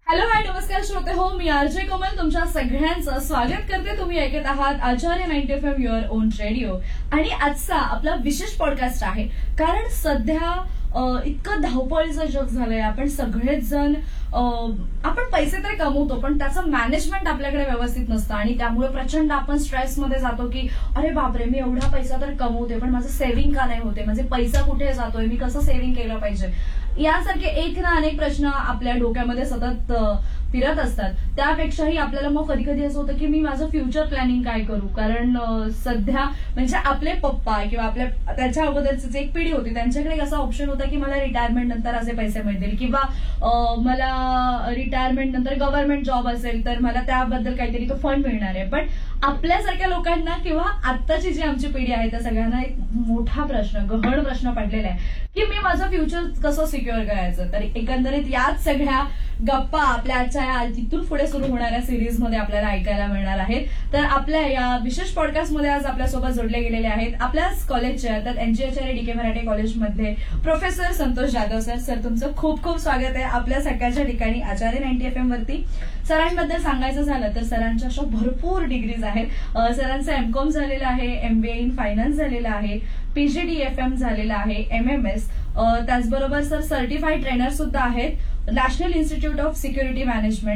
Hello hi नमस्कार श्रोते हो मी आरजे कोमल तुमच्या सगळ्यांचं स्वागत करते. तुम्ही ऐकत आहात आचार्य 90 FM युअर ओन रेडिओ आणि आजचा आपला विशेष पॉडकास्ट आहे. कारण सध्या इतकं धावपळीचं जग झालंय. आपण सगळेच जण आपण पैसे तरी कमवतो पण त्याचं मॅनेजमेंट आपल्याकडे व्यवस्थित नसतं आणि त्यामुळे प्रचंड आपण स्ट्रेसमध्ये जातो की अरे बापरे मी एवढा पैसा तर कमवते पण माझं सेव्हिंग का नाही होते, माझे पैसा कुठे जातोय, मी कसं सेव्हिंग केलं पाहिजे, यासारखे एक ना अनेक प्रश्न आपल्या डोक्यामध्ये सतत फिरत असतात. त्यापेक्षाही आपल्याला मग कधी कधी असं होतं की मी माझं फ्युचर प्लॅनिंग काय करू. कारण सध्या म्हणजे आपले पप्पा किंवा आपल्या त्याच्या अगोदरची जी एक पिढी होती त्यांच्याकडे असा ऑप्शन होता की मला रिटायरमेंट नंतर असे पैसे मिळतील किंवा मला रिटायरमेंट नंतर गव्हर्नमेंट जॉब असेल तर मला त्याबद्दल काहीतरी तो फंड मिळणार आहे. पण आपल्यासारख्या लोकांना किंवा आत्ताची जी आमची पिढी आहे त्या सगळ्यांना एक मोठा प्रश्न, गहन प्रश्न पडलेला आहे की मी माझं फ्युचर कसं सिक्युअर करायचं. तर एकंदरीत याच सगळ्या गप्पा आपल्या आजच्या इथून पुढे सुरू होणाऱ्या सिरीज मध्ये आपल्याला ऐकायला मिळणार आहेत. तर आपल्या या विशेष पॉडकास्टमध्ये आज आपल्यासोबत जोडले गेलेले आहेत आपल्याच कॉलेजचे अर्थात एनजीआचार्य डीके मराठे कॉलेजमधले professor Santosh Jadhav sir. Sir तुमचं खूप खूप स्वागत आहे आपल्या सकाळच्या ठिकाणी आचार्य 90 FM वरती. सरांबद्दल सांगायचं झालं तर सरांच्या अशा भरपूर डिग्रीज आहेत. सरांचं एमकॉम झालेलं आहे, MBA इन फायनान्स झालेलं आहे, PGDFM झालेलं आहे, MMS. त्याचबरोबर सर सर्टिफाईड ट्रेनर सुद्धा आहेत, national institute of security management